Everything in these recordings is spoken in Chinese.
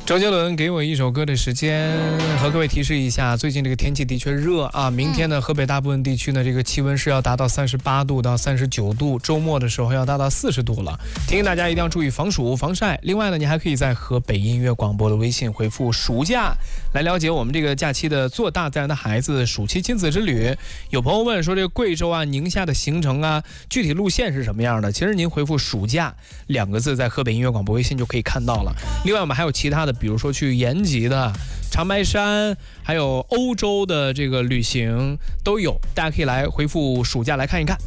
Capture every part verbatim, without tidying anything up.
周杰伦给我一首歌的时间，和各位提示一下，最近这个天气的确热啊。明天呢，河北大部分地区呢，这个气温是要达到三十八度到三十九度，周末的时候要达到四十度了。提醒大家一定要注意防暑防晒。另外呢，你还可以在河北音乐广播的微信回复暑假，来了解我们这个假期的做大自然的孩子暑期亲子之旅。有朋友问说，这个贵州啊、宁夏的行程啊，具体路线是什么样的？其实您回复暑假两个字，在河北音乐广播微信就可以看到了。另外我们还有其他的，比如说去延吉的、长白山，还有欧洲的这个旅行都有，大家可以来回复暑假来看一看。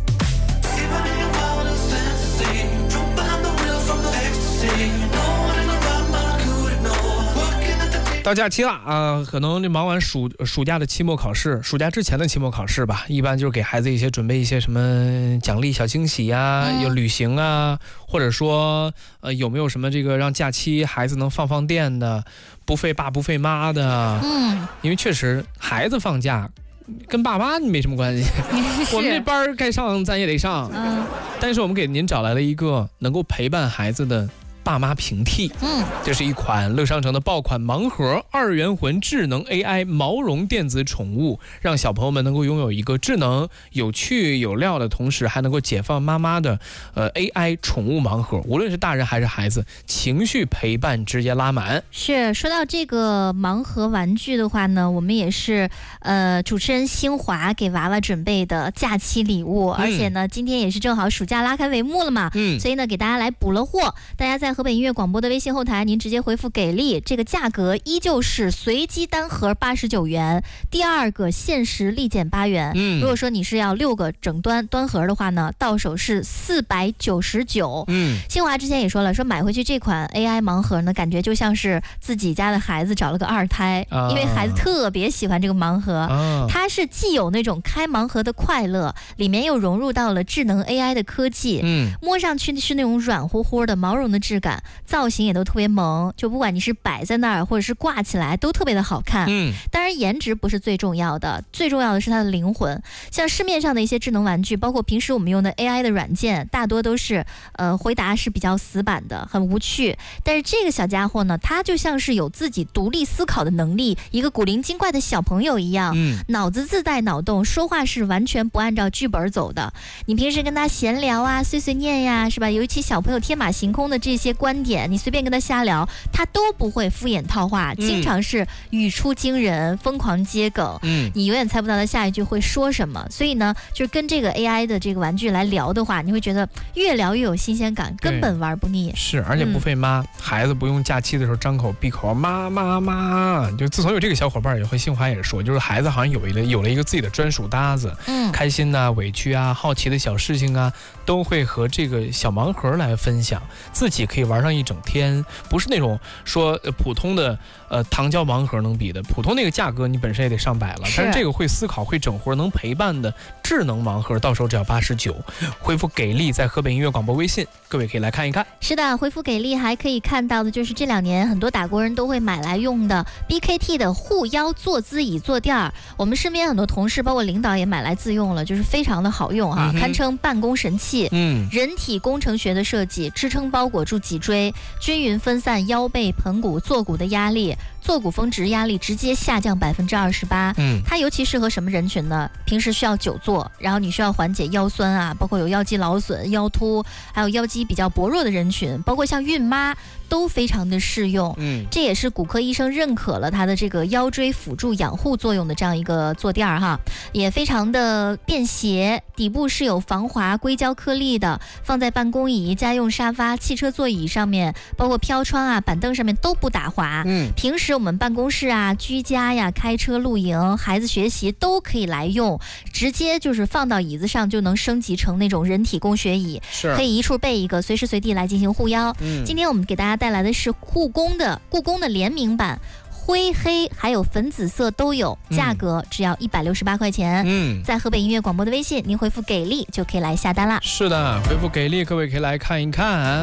到假期了啊，可能就忙完暑暑假的期末考试，暑假之前的期末考试吧，一般就是给孩子一些准备一些什么奖励小惊喜呀、嗯，有旅行啊，或者说呃有没有什么这个让假期孩子能放放电的，不费爸不费妈的，嗯，因为确实孩子放假跟爸妈没什么关系，我们这班该上咱也得上，嗯，但是我们给您找来了一个能够陪伴孩子的爸妈平替，嗯，这是一款乐商城的爆款盲盒二元魂智能 A I 毛绒电子宠物，让小朋友们能够拥有一个智能、有趣、有料的同时，还能够解放妈妈的呃 A I 宠物盲盒，无论是大人还是孩子，情绪陪伴直接拉满。 是说到这个盲盒玩具的话呢，我们也是呃主持人新华给娃娃准备的假期礼物，嗯、而且呢，今天也是正好暑假拉开帷幕了嘛，嗯，所以呢，给大家来补了货，大家在河北音乐广播的微信后台，您直接回复给力，这个价格依旧是随机单盒八十九元，第二个限时立减八元。嗯，如果说你是要六个整端端盒的话呢，到手是四百九十九。嗯，新华之前也说了，说买回去这款 A I 盲盒呢，感觉就像是自己家的孩子找了个二胎，啊、因为孩子特别喜欢这个盲盒，啊、它是既有那种开盲盒的快乐，里面又融入到了智能 A I 的科技。嗯，摸上去是那种软乎乎的毛绒的质感。造型也都特别萌，就不管你是摆在那儿或者是挂起来都特别的好看。嗯，当然颜值不是最重要的，最重要的是它的灵魂。像市面上的一些智能玩具，包括平时我们用的 A I 的软件，大多都是呃回答是比较死板的，很无趣。但是这个小家伙呢，它就像是有自己独立思考的能力，一个古灵精怪的小朋友一样，嗯，脑子自带脑洞，说话是完全不按照剧本走的。你平时跟他闲聊啊、碎碎念呀，是吧？尤其小朋友天马行空的这些观点，你随便跟他瞎聊，他都不会敷衍套话，经常是语出惊人，疯狂接梗，嗯，你永远猜不到他下一句会说什么。所以呢，就是跟这个 A I 的这个玩具来聊的话，你会觉得越聊越有新鲜感，根本玩不腻。 是，而且不费妈，嗯、孩子不用假期的时候张口闭口妈妈妈。就自从有这个小伙伴以后，新华也说，就是孩子好像有一个有了一个自己的专属搭子，嗯，开心啊、委屈啊、好奇的小事情啊，都会和这个小盲盒来分享，自己可以玩上一整天，不是那种说普通的呃糖胶盲盒能比的，普通那个价格你本身也得上百了，但是这个会思考、会整活、能陪伴的智能盲盒，到手只要八十九。回复给力，在河北音乐广播微信，各位可以来看一看。 是的，回复给力还可以看到的就是这两年很多打工人都会买来用的 B K T 的护腰坐姿椅坐垫儿，我们身边很多同事包括领导也买来自用了，就是非常的好用哈、啊嗯，堪称办公神器。嗯，人体工程学的设计，支撑包裹住脊椎，均匀分散腰背盆骨坐骨的压力，坐骨峰值压力直接下降百分之二十八。嗯，它尤其适合什么人群呢？平时需要久坐，然后你需要缓解腰酸啊，包括有腰肌劳损、腰突，还有腰肌比较薄弱的人群，包括像孕妈都非常的适用。嗯，这也是骨科医生认可了它的这个腰椎辅助养护作用的这样一个坐垫儿哈，也非常的便携，底部是有防滑硅胶颗粒的，放在办公椅、家用沙发、汽车座椅上面，包括飘窗啊、板凳上面都不打滑。嗯，平时我们办公室啊、居家呀、开车露营、孩子学习都可以来用，直接就是放到椅子上就能升级成那种人体工学椅，是可以一处备一个，随时随地来进行护腰。嗯，今天我们给大家带来的是故宫的故宫的联名版。灰黑还有粉紫色都有，价格只要一百六十八块钱。嗯，在河北音乐广播的微信，您回复给力就可以来下单啦。 是的，回复给力，各位可以来看一看。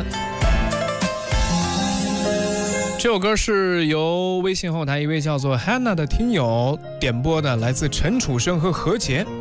这首歌是由微信后台一位叫做 Hannah 的听友点播的，来自陈楚生和何洁。